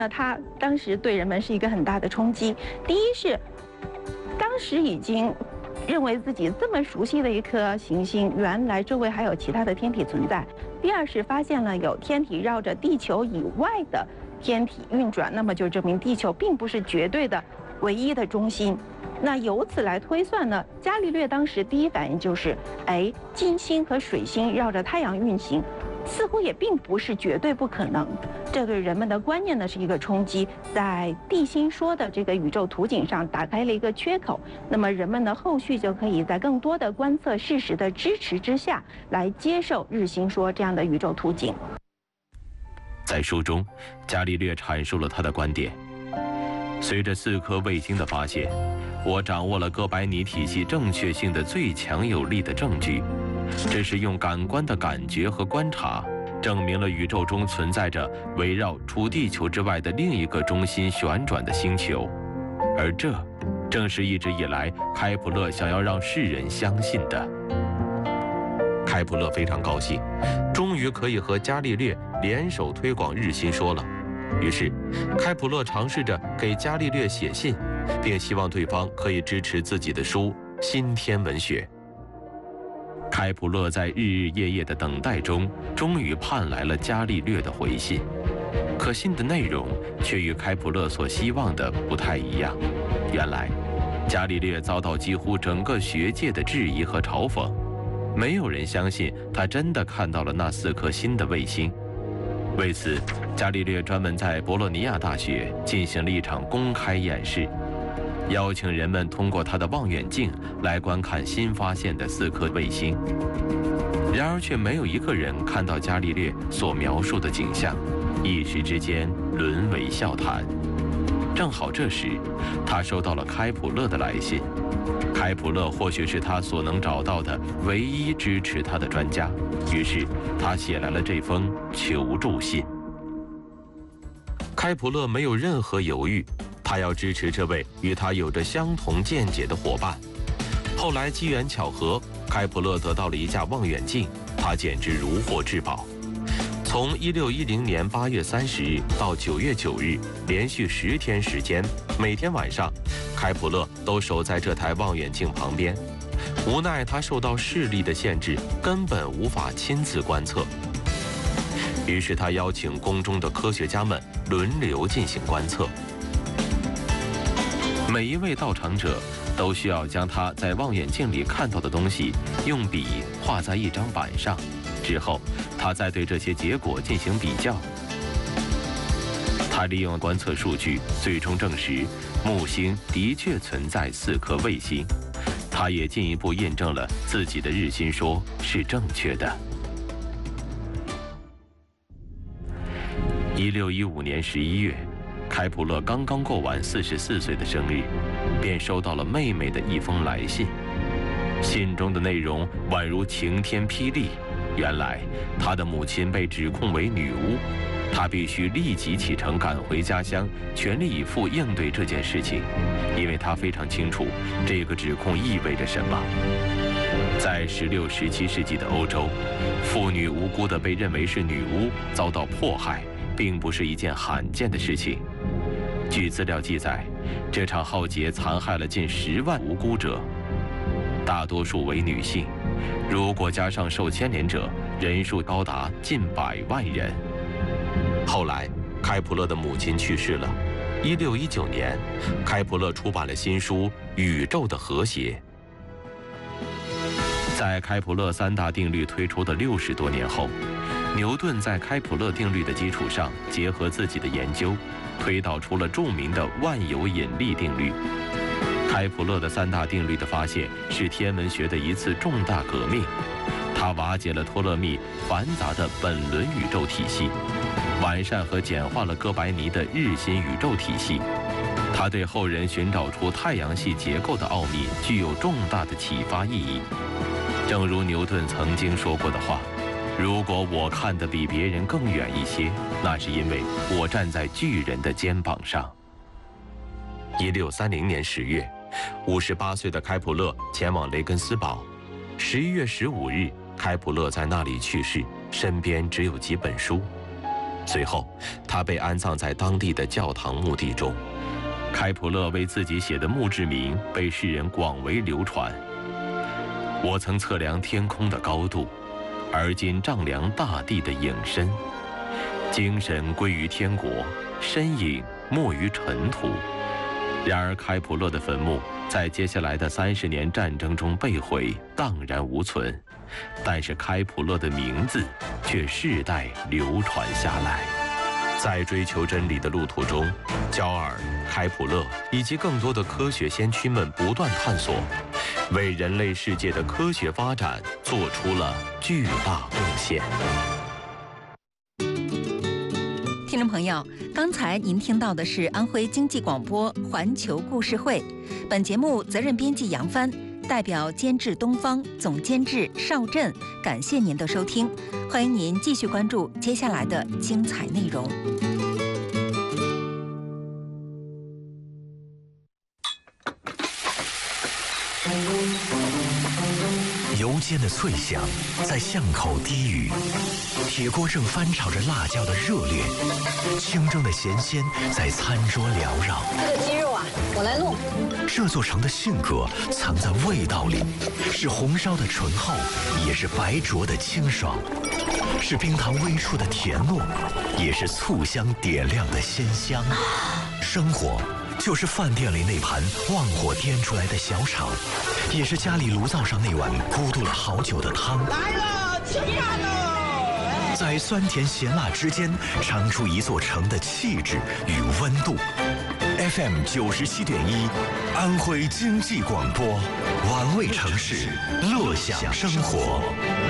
它当时对人们是一个很大的冲击。第一是，当时已经认为自己这么熟悉的一颗行星，原来周围还有其他的天体存在。第二是发现了有天体绕着地球以外的天体运转，那么就证明地球并不是绝对的唯一的中心。那由此来推算呢，伽利略当时第一反应就是，金星和水星绕着太阳运行，似乎也并不是绝对不可能。这对人们的观念呢是一个冲击，在地心说的这个宇宙图景上打开了一个缺口。那么人们呢后续就可以在更多的观测事实的支持之下，来接受日心说这样的宇宙图景。 在书中，伽利略阐述了他的观点：随着4颗卫星的发现，我掌握了哥白尼体系正确性的最强有力的证据。这是用感官的感觉和观察，证明了宇宙中存在着围绕除地球之外的另一个中心旋转的星球，而这正是一直以来开普勒想要让世人相信的。开普勒非常高兴，终于可以和伽利略联手推广日心说了。于是，开普勒尝试着给伽利略写信，并希望对方可以支持自己的书《新天文学》。开普勒在日日夜夜的等待中，终于盼来了伽利略的回信。可信的内容却与开普勒所希望的不太一样。原来，伽利略遭到几乎整个学界的质疑和嘲讽，没有人相信他真的看到了那4颗新的卫星。为此，伽利略专门在博洛尼亚大学进行了一场公开演示，邀请人们通过他的望远镜来观看新发现的4颗卫星。然而却没有一个人看到伽利略所描述的景象，一时之间沦为笑谈。正好这时，他收到了开普勒的来信。开普勒或许是他所能找到的唯一支持他的专家，于是他写来了这封求助信。开普勒没有任何犹豫，他要支持这位与他有着相同见解的伙伴。后来机缘巧合，开普勒得到了一架望远镜，他简直如获至宝。从1610年8月30日到9月9日，连续10天时间，每天晚上，开普勒都守在这台望远镜旁边。无奈他受到视力的限制，根本无法亲自观测。于是他邀请宫中的科学家们轮流进行观测。每一位到场者都需要将他在望远镜里看到的东西用笔画在一张板上，之后他再对这些结果进行比较。他利用观测数据，最终证实木星的确存在4颗卫星。他也进一步验证了自己的日心说是正确的。1615年11月，开普勒刚刚过完44岁的生日，便收到了妹妹的一封来信。信中的内容宛如晴天霹雳。原来他的母亲被指控为女巫，他必须立即启程赶回家乡，全力以赴应对这件事情，因为他非常清楚这个指控意味着什么。在16、17世纪的欧洲，妇女无辜地被认为是女巫，遭到迫害，并不是一件罕见的事情。据资料记载，这场浩劫残害了近10万无辜者，大多数为女性，如果加上受牵连者，人数高达近100万人。后来，开普勒的母亲去世了。1619年，开普勒出版了新书《宇宙的和谐》。在开普勒3大定律推出的60多年后，牛顿在开普勒定律的基础上，结合自己的研究，推导出了著名的万有引力定律。开普勒的3大定律的发现是天文学的一次重大革命，它瓦解了托勒密繁杂的本轮宇宙体系，完善和简化了哥白尼的日心宇宙体系。它对后人寻找出太阳系结构的奥秘具有重大的启发意义。正如牛顿曾经说过的话，如果我看得比别人更远一些，那是因为我站在巨人的肩膀上。1630年10月，58岁的开普勒前往雷根斯堡。11月15日，开普勒在那里去世，身边只有几本书。 随后，他被安葬在当地的教堂墓地中。开普勒为自己写的墓志铭被世人广为流传。我曾测量天空的高度，而今丈量大地的影深。精神归于天国，身影没于尘土。然而，开普勒的坟墓在接下来的30年战争中被毁，荡然无存。但是，开普勒的名字却世代流传下来。在追求真理的路途中，焦耳、开普勒以及更多的科学先驱们不断探索，为人类世界的科学发展做出了巨大贡献。 听众朋友，刚才您听到的是安徽经济广播环球故事会，本节目责任编辑杨帆，代表监制东方，总监制邵振，感谢您的收听，欢迎您继续关注接下来的精彩内容。 油煎的脆响在巷口低语，铁锅正翻炒着辣椒的热烈，清蒸的咸鲜在餐桌缭绕。 这个鸡肉啊，我来弄。 这座城的性格藏在味道里，是红烧的醇厚，也是白灼的清爽，是冰糖微出的甜糯，也是醋香点亮的鲜香。生活就是饭店里那盘旺火颠出来的小炒，也是家里炉灶上那碗咕嘟了好久的汤。 来了，吃饭喽！ 在酸甜咸辣之间，尝出一座城的气质与温度。FM 97.1，安徽经济广播，玩味城市，乐享生活。